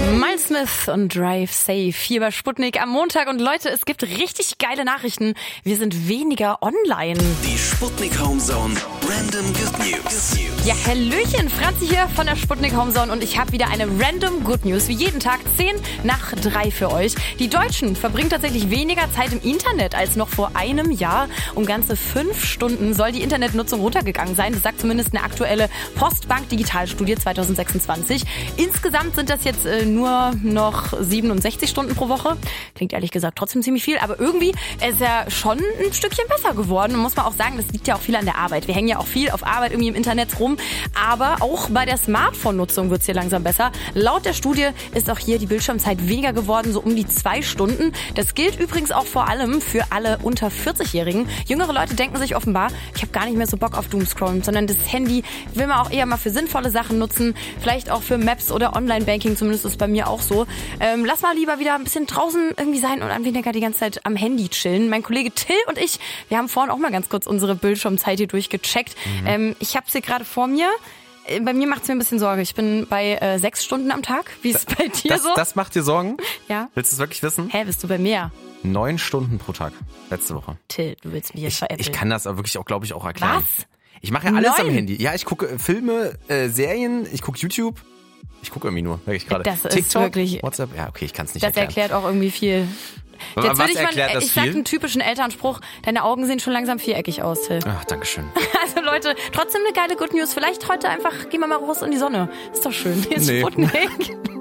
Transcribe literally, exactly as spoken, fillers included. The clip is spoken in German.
Miles Smith und Drive Safe hier bei Sputnik am Montag. Und Leute, es gibt richtig geile Nachrichten. Wir sind weniger online. Die Sputnik Homezone Random Good News. Ja, Hallöchen, Franzi hier von der Sputnik Homezone und ich habe wieder eine Random Good News. Wie jeden Tag zehn nach drei für euch. Die Deutschen verbringen tatsächlich weniger Zeit im Internet als noch vor einem Jahr. Um ganze fünf Stunden soll die Internetnutzung runtergegangen sein. Das sagt zumindest eine aktuelle Postbank Digitalstudie zwanzig sechsundzwanzig. Insgesamt sind das jetzt äh, nur noch siebenundsechzig Stunden pro Woche. Klingt ehrlich gesagt trotzdem ziemlich viel, aber irgendwie ist ja schon ein Stückchen besser geworden. Und muss man auch sagen, das liegt ja auch viel an der Arbeit. Wir hängen ja auch viel auf Arbeit irgendwie im Internet rum. Aber auch bei der Smartphone-Nutzung wird es hier langsam besser. Laut der Studie ist auch hier die Bildschirmzeit weniger geworden, so um die zwei Stunden. Das gilt übrigens auch vor allem für alle unter vierzig-Jährigen. Jüngere Leute denken sich offenbar, ich habe gar nicht mehr so Bock auf Doomscrollen, sondern das Handy will man auch eher mal für sinnvolle Sachen nutzen. Vielleicht auch für Maps oder Online-Banking, zumindest ist es bei mir auch so. Ähm, lass mal lieber wieder ein bisschen draußen irgendwie sein und an weniger die ganze Zeit am Handy chillen. Mein Kollege Till und ich, wir haben vorhin auch mal ganz kurz unsere Bildschirmzeit hier durchgecheckt. Mhm. Ähm, ich habe sie gerade vor mir. Bei mir macht es mir ein bisschen Sorge. Ich bin bei äh, sechs Stunden am Tag. Wie ist es bei dir das, so? Das macht dir Sorgen? Ja. Willst du es wirklich wissen? Hä, bist du bei mir? Neun Stunden pro Tag. Letzte Woche. Till, du willst mich jetzt Ich, veräppeln. ich kann das aber wirklich auch, glaube ich, auch erklären. Was? Ich mache ja alles Neun? am Handy. Ja, ich gucke Filme, äh, Serien, ich gucke YouTube. Ich gucke irgendwie nur, wirklich gerade. Das ist TikTok, wirklich- WhatsApp. Ja, okay, ich kann es nicht Das erklären. erklärt auch irgendwie viel. Was Jetzt würde ich erklärt mal, das ich sag viel? einen typischen Elternspruch, deine Augen sehen schon langsam viereckig aus, Till. Ach, danke schön. Also Leute, trotzdem eine geile Good News. Vielleicht heute einfach, gehen wir mal raus in die Sonne. Ist doch schön. Hier ist Nee. Sputnik.